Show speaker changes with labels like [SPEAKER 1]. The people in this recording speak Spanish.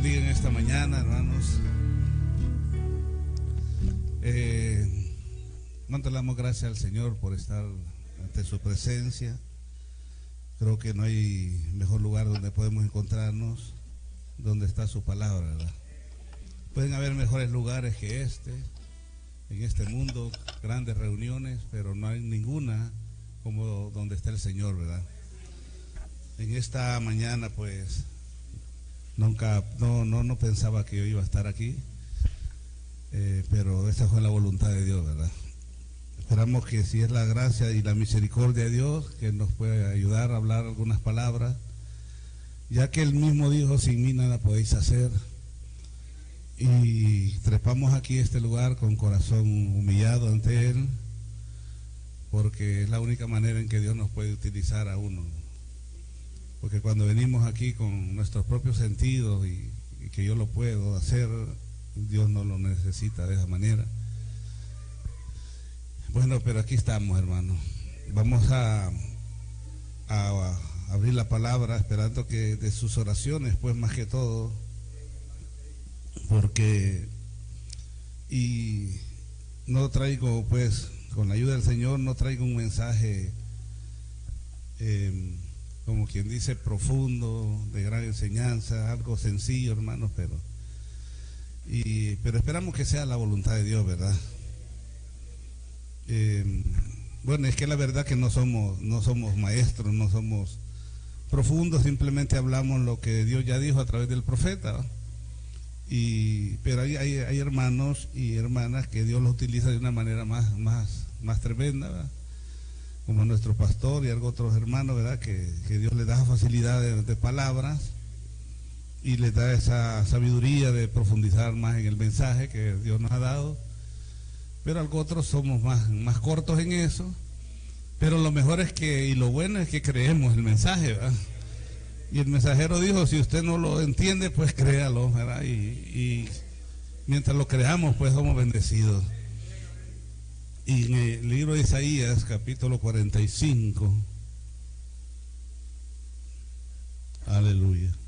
[SPEAKER 1] bendiga en esta mañana, hermanos. ¿Cuánto le damos gracias al Señor por estar ante su presencia? Creo que no hay mejor lugar donde podemos encontrarnos, donde está su palabra, ¿verdad? Pueden haber mejores lugares que en este mundo, grandes reuniones, pero no hay ninguna como donde está el Señor, ¿verdad? En esta mañana, pues, no pensaba que yo iba a estar aquí, pero esa fue la voluntad de Dios, ¿verdad? Esperamos que si es la gracia y la misericordia de Dios, que nos pueda ayudar a hablar algunas palabras, ya que Él mismo dijo, sin mí nada podéis hacer. Y trepamos aquí este lugar con corazón humillado ante Él, porque es la única manera en que Dios nos puede utilizar a uno. Porque cuando venimos aquí con nuestros propios sentidos y que yo lo puedo hacer, Dios no lo necesita de esa manera. Bueno, pero aquí estamos, hermanos. Vamos a abrir la palabra esperando que de sus oraciones, pues más que todo, porque y no traigo, pues, con la ayuda del Señor, no traigo un mensaje como quien dice profundo, de gran enseñanza, algo sencillo, hermanos, pero esperamos que sea la voluntad de Dios, ¿verdad? Bueno, es que la verdad que no somos maestros, no somos profundos, simplemente hablamos lo que Dios ya dijo a través del profeta, ¿va? Pero hay hermanos y hermanas que Dios los utiliza de una manera más tremenda, ¿verdad? Como nuestro pastor y otros hermanos, ¿verdad? Que Dios les da facilidad de palabras y les da esa sabiduría de profundizar más en el mensaje que Dios nos ha dado. Pero algo otros somos más cortos en eso, pero lo mejor es que, y lo bueno es que creemos el mensaje, ¿verdad? Y el mensajero dijo, si usted no lo entiende, pues créalo, ¿verdad? Y mientras lo creamos, pues somos bendecidos. Y en el libro de Isaías, capítulo 45, aleluya.